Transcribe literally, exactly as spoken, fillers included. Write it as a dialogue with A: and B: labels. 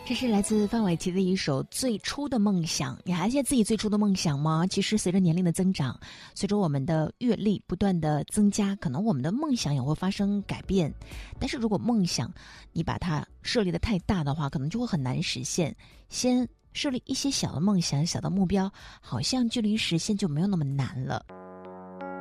A: 这是来自范玮琪的一首《最初的梦想》。你还记得自己最初的梦想吗？其实随着年龄的增长，随着我们的阅历不断的增加，可能我们的梦想也会发生改变。但是如果梦想你把它设立的太大的话，可能就会很难实现。先设立一些小的梦想、小的目标，好像距离实现就没有那么难了。